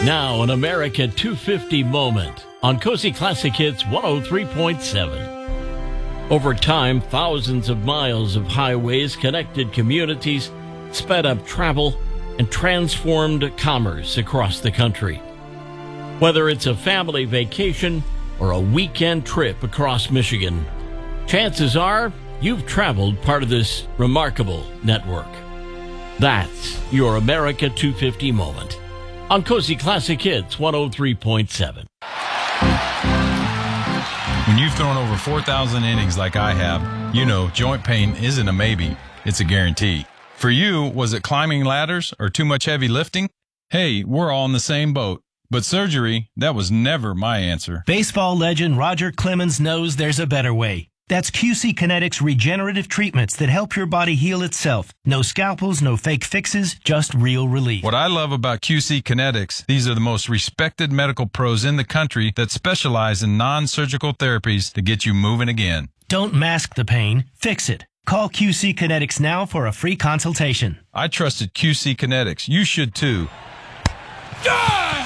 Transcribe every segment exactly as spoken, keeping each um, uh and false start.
Now, an America two fifty moment on Cozy Classic Hits one oh three point seven. Over time, thousands of miles of highways connected communities, sped up travel, and transformed commerce across the country. Whether it's a family vacation or a weekend trip across Michigan, chances are you've traveled part of this remarkable network. That's your America two fifty moment on Cozy Classic Hits one oh three point seven. When you've thrown over four thousand innings like I have, you know joint pain isn't a maybe, it's a guarantee. For you, was it climbing ladders or too much heavy lifting? Hey, we're all in the same boat. But surgery, that was never my answer. Baseball legend Roger Clemens knows there's a better way. That's Q C Kinetics regenerative treatments that help your body heal itself. No scalpels, no fake fixes, just real relief. What I love about Q C Kinetics, these are the most respected medical pros in the country that specialize in non-surgical therapies to get you moving again. Don't mask the pain, fix it. Call Q C Kinetics now for a free consultation. I trusted Q C Kinetics. You should too. Die!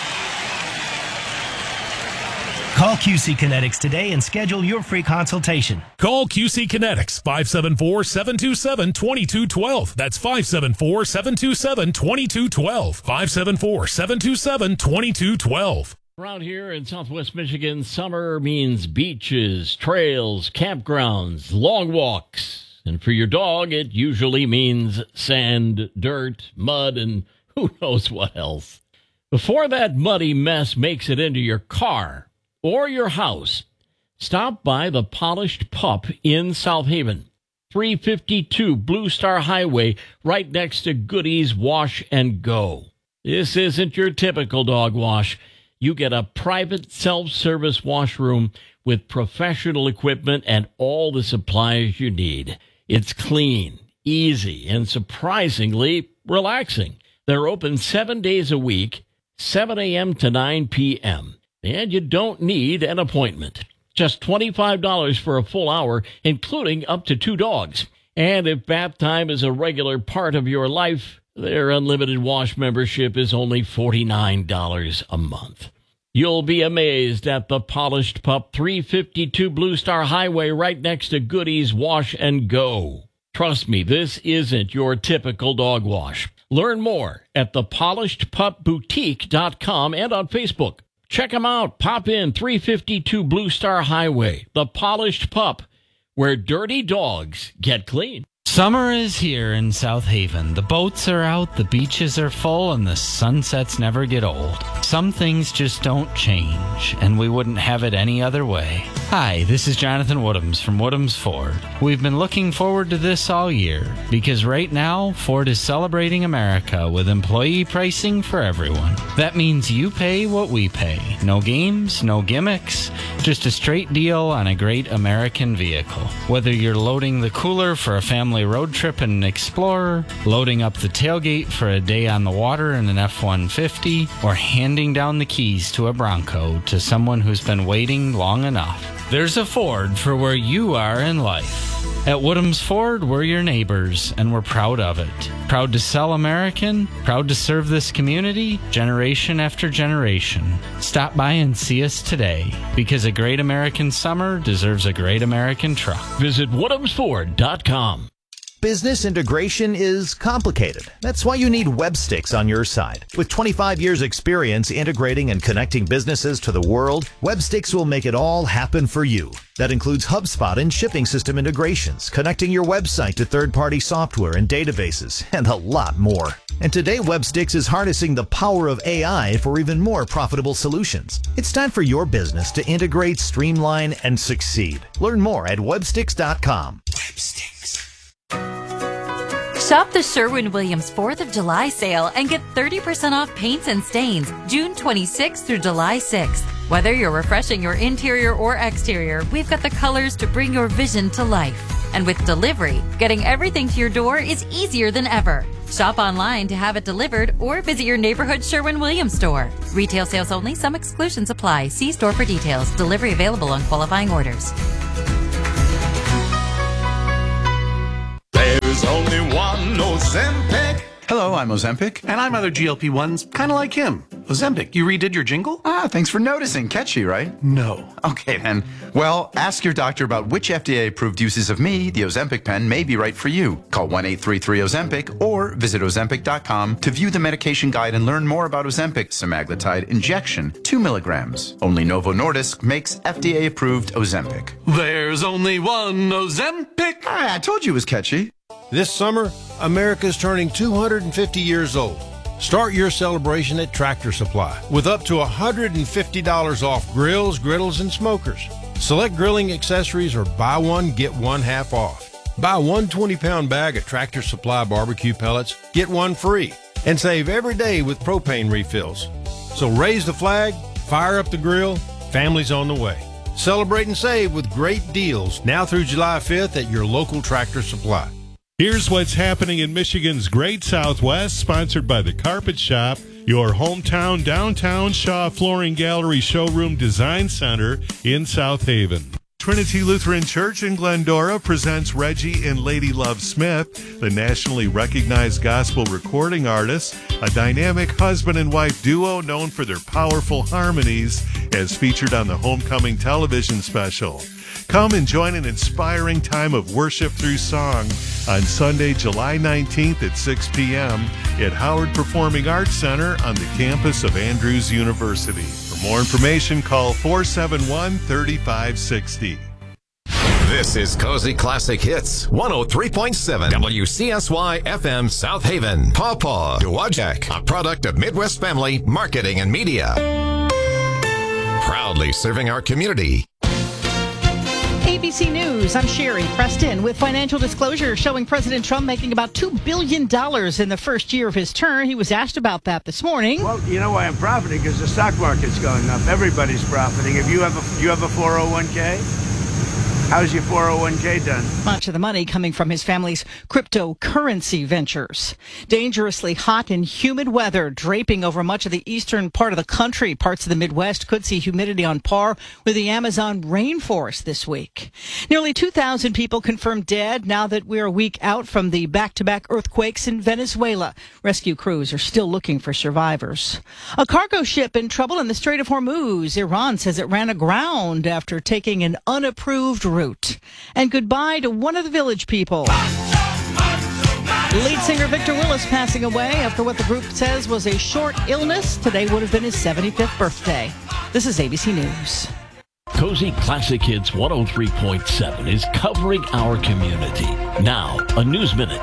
Call Q C Kinetics today and schedule your free consultation. Call Q C Kinetics, five seven four, seven two seven, two two one two. That's five seven four, seven two seven, two two one two. five seven four, seven two seven, two two one two. Around here in Southwest Michigan, summer means beaches, trails, campgrounds, long walks. And for your dog, it usually means sand, dirt, mud, and who knows what else. Before that muddy mess makes it into your car or your house, stop by the Polished Pup in South Haven. three fifty-two Blue Star Highway, right next to Goody's Wash and Go. This isn't your typical dog wash. You get a private self-service washroom with professional equipment and all the supplies you need. It's clean, easy, and surprisingly relaxing. They're open seven days a week, seven a.m. to nine p.m., and you don't need an appointment. Just twenty-five dollars for a full hour, including up to two dogs. And if bath time is a regular part of your life, their unlimited wash membership is only forty-nine dollars a month. You'll be amazed at the Polished Pup, three fifty-two Blue Star Highway, right next to Goody's Wash and Go. Trust me, this isn't your typical dog wash. Learn more at the polished pup boutique dot com and on Facebook. Check them out. Pop in three fifty-two Blue Star Highway, the Polished Pup, where dirty dogs get clean. Summer is here in South Haven. The boats are out, the beaches are full, and the sunsets never get old. Some things just don't change, and we wouldn't have it any other way. Hi, this is Jonathan Woodhams from Woodhams Ford. We've been looking forward to this all year, because right now, Ford is celebrating America with employee pricing for everyone. That means you pay what we pay. No games, no gimmicks, just a straight deal on a great American vehicle. Whether you're loading the cooler for a family road trip in an Explorer, loading up the tailgate for a day on the water in an F one fifty, or handing down the keys to a Bronco to someone who's been waiting long enough. There's a Ford for where you are in life. At Woodhams Ford, we're your neighbors, and we're proud of it. Proud to sell American, proud to serve this community, generation after generation. Stop by and see us today, because a great American summer deserves a great American truck. Visit woodhams ford dot com. Business integration is complicated. That's why you need Webstix on your side. With twenty-five years experience integrating and connecting businesses to the world, Webstix will make it all happen for you. That includes HubSpot and shipping system integrations, connecting your website to third-party software and databases, and a lot more. And today, Webstix is harnessing the power of A I for even more profitable solutions. It's time for your business to integrate, streamline, and succeed. Learn more at webstix dot com. Webstix. Shop the Sherwin-Williams fourth of July sale and get thirty percent off paints and stains June twenty-sixth through July sixth. Whether you're refreshing your interior or exterior, we've got the colors to bring your vision to life. And with delivery, getting everything to your door is easier than ever. Shop online to have it delivered or visit your neighborhood Sherwin-Williams store. Retail sales only. Some exclusions apply. See store for details. Delivery available on qualifying orders. There's only one Ozempic. Hello, Hello, I'm Ozempic. And I'm other G L P ones, kind of like him. Ozempic, you redid your jingle? Ah, thanks for noticing. Catchy, right? No. Okay, then. Well, ask your doctor about which F D A-approved uses of me, the Ozempic pen, may be right for you. Call one eight three three Ozempic or visit Ozempic dot com to view the medication guide and learn more about Ozempic semaglutide injection, two milligrams. Only Novo Nordisk makes F D A-approved Ozempic. There's only one Ozempic. Ah, I told you it was catchy. This summer, America's turning two hundred fifty years old. Start your celebration at Tractor Supply with up to one hundred fifty dollars off grills, griddles, and smokers. Select grilling accessories or buy one, get one half off. Buy one twenty-pound bag of Tractor Supply barbecue pellets, get one free, and save every day with propane refills. So raise the flag, fire up the grill, family's on the way. Celebrate and save with great deals now through July fifth at your local Tractor Supply. Here's what's happening in Michigan's Great Southwest, sponsored by The Carpet Shop, your hometown downtown Shaw Flooring Gallery Showroom Design Center in South Haven. Trinity Lutheran Church in Glendora presents Reggie and Lady Love Smith, the nationally recognized gospel recording artists, a dynamic husband and wife duo known for their powerful harmonies, as featured on the Homecoming television special. Come and join an inspiring time of worship through song on Sunday, July nineteenth at six p.m. at Howard Performing Arts Center on the campus of Andrews University. For more information, call four seven one, three five six zero. This is Cozy Classic Hits, one oh three point seven W C S Y F M South Haven. Pawpaw Dowagiac, a product of Midwest Family Marketing and Media. Proudly serving our community. A B C News, I'm Sherry Preston with financial disclosure showing President Trump making about two billion dollars in the first year of his term. He was asked about that this morning. Well, you know why I'm profiting? Because the stock market's going up. Everybody's profiting. If you have a, you have a four oh one k? How's your four oh one k done? Much of the money coming from his family's cryptocurrency ventures. Dangerously hot and humid weather draping over much of the eastern part of the country. Parts of the Midwest could see humidity on par with the Amazon rainforest this week. Nearly two thousand people confirmed dead now that we're a week out from the back-to-back earthquakes in Venezuela. Rescue crews are still looking for survivors. A cargo ship in trouble in the Strait of Hormuz. Iran says it ran aground after taking an unapproved route. And goodbye to one of the Village People. Lead singer Victor Willis passing away after what the group says was a short illness. Today would have been his seventy-fifth birthday. This is A B C News. Cozy Classic Hits one oh three point seven is covering our community. Now, a News Minute.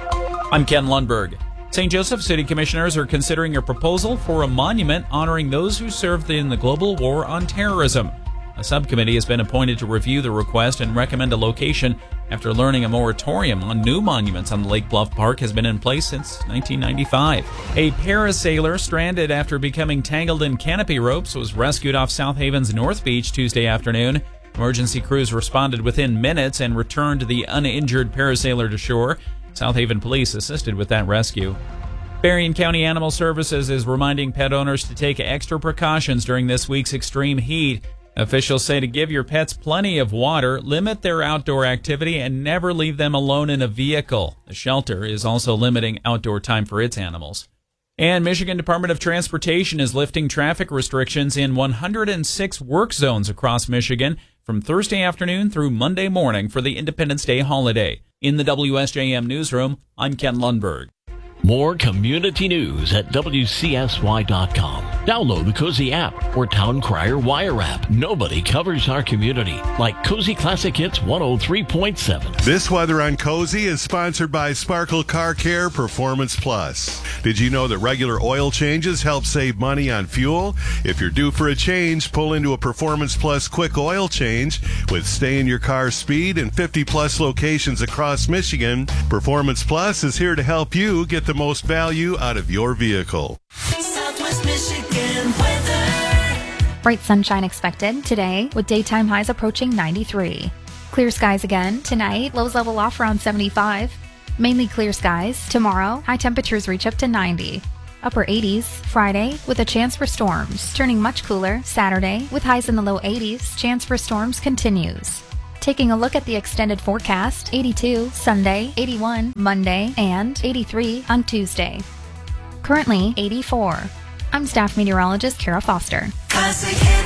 I'm Ken Lundberg. Saint Joseph City Commissioners are considering a proposal for a monument honoring those who served in the global war on terrorism. A subcommittee has been appointed to review the request and recommend a location after learning a moratorium on new monuments on Lake Bluff Park has been in place since nineteen ninety-five. A parasailer stranded after becoming tangled in canopy ropes was rescued off South Haven's North Beach Tuesday afternoon. Emergency crews responded within minutes and returned the uninjured parasailer to shore. South Haven police assisted with that rescue. Berrien County Animal Services is reminding pet owners to take extra precautions during this week's extreme heat. Officials say to give your pets plenty of water, limit their outdoor activity, and never leave them alone in a vehicle. The shelter is also limiting outdoor time for its animals. And Michigan Department of Transportation is lifting traffic restrictions in one hundred six work zones across Michigan from Thursday afternoon through Monday morning for the Independence Day holiday. In the W S J M newsroom, I'm Ken Lundberg. More community news at W C S Y dot com. Download the Cozy app or Town Crier Wire app. Nobody covers our community like Cozy Classic Hits one oh three point seven. This weather on Cozy is sponsored by Sparkle Car Care Performance Plus. Did you know that regular oil changes help save money on fuel? If you're due for a change, pull into a Performance Plus quick oil change with stay in your car speed and fifty plus locations across Michigan. Performance Plus is here to help you get the most value out of your vehicle. Southwest Michigan weather. Bright sunshine expected today with daytime highs approaching ninety-three. Clear skies again tonight, lows level off around seventy-five. Mainly clear skies. Tomorrow, high temperatures reach up to ninety. Upper eighties Friday with a chance for storms. Turning much cooler Saturday with highs in the low eighties. Chance for storms continues. Taking a look at the extended forecast, eighty-two Sunday, eighty-one Monday, and eighty-three on Tuesday. Currently eighty-four. I'm staff meteorologist Kara Foster. Classic hits.